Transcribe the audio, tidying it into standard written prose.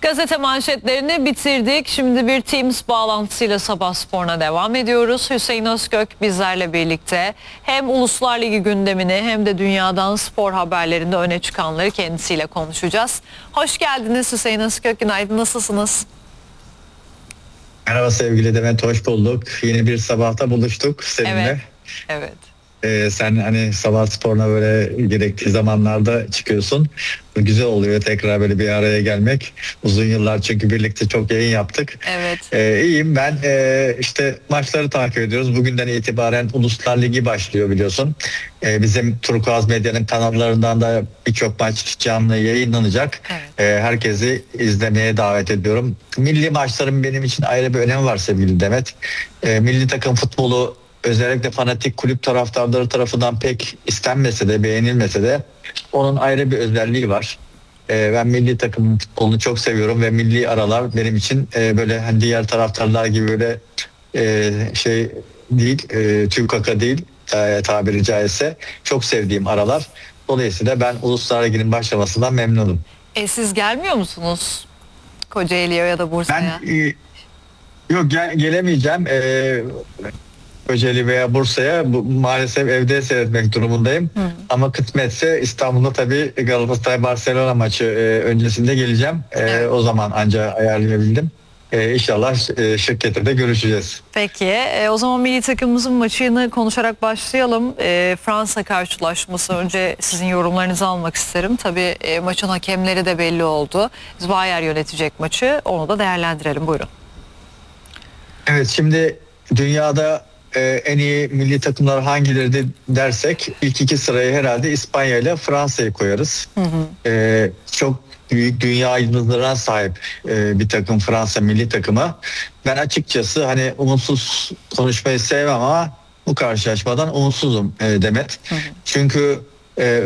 Gazete manşetlerini bitirdik. Şimdi bir Teams bağlantısıyla Sabah Spor'una devam ediyoruz. Hüseyin Özkök bizlerle birlikte hem Uluslar Ligi gündemini hem de dünyadan spor haberlerinde öne çıkanları kendisiyle konuşacağız. Hoş geldiniz Hüseyin Özkök. Günaydın, nasılsınız? Merhaba sevgili Demet, hoş bulduk. Yeni bir sabahta buluştuk seninle. Evet. Sen hani sabah sporuna böyle gerektiği zamanlarda çıkıyorsun. Güzel oluyor tekrar böyle bir araya gelmek. Uzun yıllar çünkü birlikte çok yayın yaptık. Evet. İyiyim ben. İşte maçları takip ediyoruz. Bugünden itibaren Uluslar Ligi başlıyor biliyorsun. Bizim Turkuaz Medya'nın kanallarından da birçok maç canlı yayınlanacak. Evet. Herkesi izlemeye davet ediyorum. Milli maçların benim için ayrı bir önemi var sevgili Demet. Milli takım futbolu özellikle fanatik kulüp taraftarları tarafından pek istenmese de beğenilmese de onun ayrı bir özelliği var. Ben milli takım futbolunu çok seviyorum ve milli aralar benim için böyle hani diğer taraftarlar gibi böyle şey değil, Türk Haka değil tabiri caizse çok sevdiğim aralar. Dolayısıyla ben Uluslar Ligi'nin başlamasından memnunum. Siz gelmiyor musunuz Kocaeli'ye ya da Bursa'ya? Ben yok gelemeyeceğim. Kocaeli veya Bursa'ya maalesef evde seyretmek durumundayım. Ama kısmetse İstanbul'da tabii Galatasaray Barcelona maçı öncesinde geleceğim. O zaman anca ayarlayabildim. İnşallah şirkette de görüşeceğiz. Peki o zaman milli takımımızın maçını konuşarak başlayalım. Fransa karşılaşması, önce sizin yorumlarınızı almak isterim. Tabii maçın hakemleri de belli oldu. Bayer yönetecek maçı, onu da değerlendirelim, buyurun. Evet, şimdi dünyada en iyi milli takımlar hangileri dersek ilk iki sırayı herhalde İspanya ile Fransa'yı koyarız. Çok büyük dünya yıldızlarına sahip bir takım Fransa milli takımı. Ben açıkçası hani umutsuz konuşmayı sevmem ama bu karşılaşmadan umutsuzum Demet. Çünkü